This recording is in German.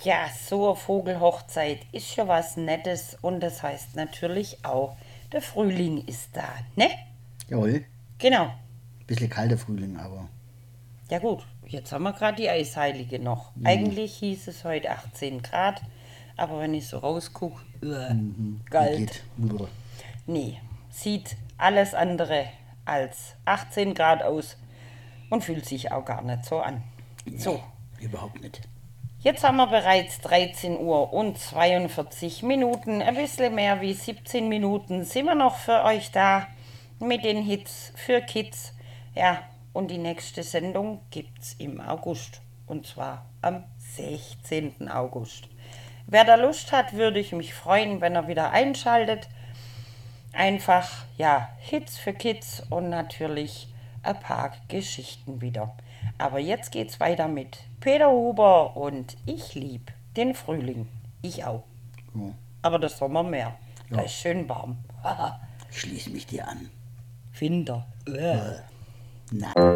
Ja, so eine Vogelhochzeit ist schon was Nettes und das heißt natürlich auch, der Frühling ist da, ne? Jawohl, Genau. bisschen kalter Frühling, aber Ja gut, jetzt haben wir gerade die Eisheilige noch. hm, Eigentlich hieß es heute 18 Grad, aber wenn ich so rausgucke, wie kalt. geht? Brr. Nee, sieht alles andere als 18 Grad aus und fühlt sich auch gar nicht so an. Nee, So, überhaupt nicht. jetzt haben wir bereits 13 Uhr und 42 Minuten. Ein bisschen mehr wie 17 Minuten sind wir noch für euch da mit den Hits für Kids. Ja, und die nächste Sendung gibt's im August. Und zwar am 16. August. Wer da Lust hat, würde ich mich freuen, wenn er wieder einschaltet. Einfach, ja, Hits für Kids und natürlich ein paar Geschichten wieder. Aber jetzt geht's weiter mit Peter Huber und ich lieb den Frühling. Ich auch. Ja, Aber der Sommer mehr. Da ja, ist schön warm. ich schließe mich dir an. Winter. Na.